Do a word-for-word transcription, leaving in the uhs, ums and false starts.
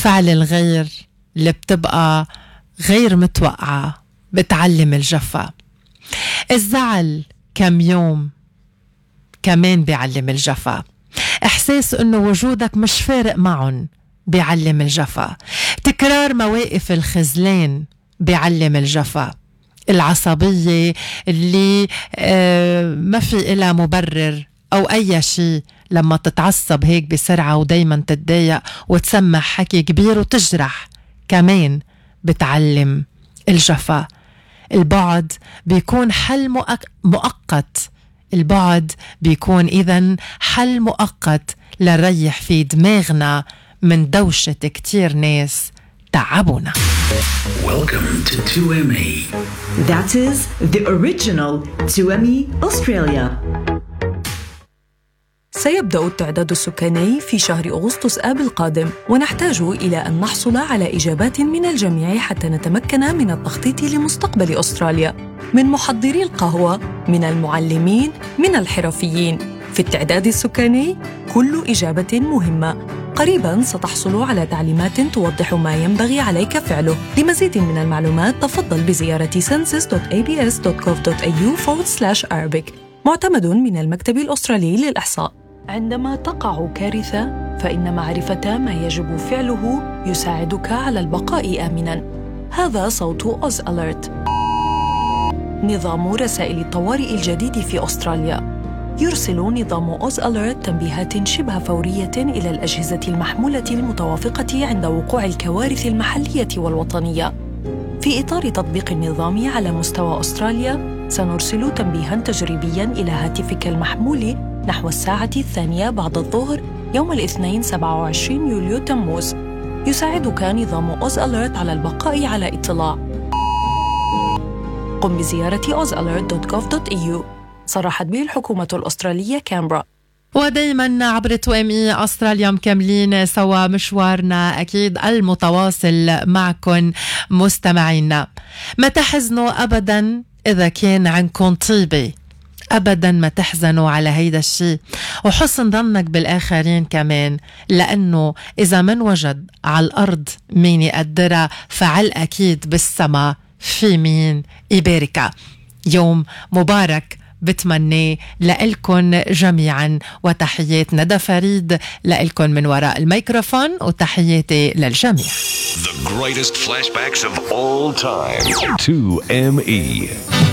أفعال الغير اللي بتبقى غير متوقعة بتعلم الجفا. الزعل كم يوم كمان بيعلم الجفا. إحساس إنه وجودك مش فارق معهم بيعلم الجفا. تكرار مواقف الخذلان بيعلم الجفا. العصبية اللي آه ما في إلها مبرر أو أي شيء، لما تتعصب هيك بسرعة ودايما تتضايق وتسمع حكي كبير وتجرح، كمان بتعلم الجفا. البعد بيكون حل مؤقت. البعد بيكون إذن حل مؤقت لنريح في دماغنا من دوشة كتير ناس تعبونا. Welcome to two M E. That is the original two M E Australia. سيبدأ التعداد السكاني في شهر أغسطس آب القادم، ونحتاج إلى أن نحصل على إجابات من الجميع حتى نتمكن من التخطيط لمستقبل أستراليا، من محضري القهوة، من المعلمين، من الحرفيين. في التعداد السكاني كل إجابة مهمة. قريباً ستحصل على تعليمات توضح ما ينبغي عليك فعله. لمزيد من المعلومات تفضل بزيارة census dot a b s dot gov dot a u forward slash arabic. معتمد من المكتب الأسترالي للإحصاء. عندما تقع كارثة فإن معرفة ما يجب فعله يساعدك على البقاء آمناً. هذا صوت أوز أليرت، نظام رسائل الطوارئ الجديد في أستراليا. يرسل نظام أوز أليرت تنبيهات شبه فورية إلى الأجهزة المحمولة المتوافقة عند وقوع الكوارث المحلية والوطنية. في إطار تطبيق النظام على مستوى أستراليا، سنرسل تنبيهاً تجريبياً إلى هاتفك المحمول نحو الساعة الثانية بعد الظهر يوم الاثنين سبعة وعشرين يوليو تموز. يساعدك نظام أوز أليرت على البقاء على اطلاع. قم بزيارة oz alert dot gov dot a u. صرحت به الحكومة الأسترالية كامبرا. ودايما عبر تو ام اي أستراليا مكملين سوا مشوارنا أكيد المتواصل معكم مستمعينا. ما تحزنوا أبدا إذا كان عنكم طيبة، أبدا ما تحزنوا على هيدا الشيء، وحسن ظنك بالآخرين كمان، لأنه إذا من وجد على الأرض مين يقدرها فعل أكيد بالسما في مين يباركها. يوم مبارك بتمنى لإلكن جميعا، وتحيات ندى فريد لإلكن من وراء الميكروفون، وتحياتي للجميع. The greatest flashbacks of all time. two M E.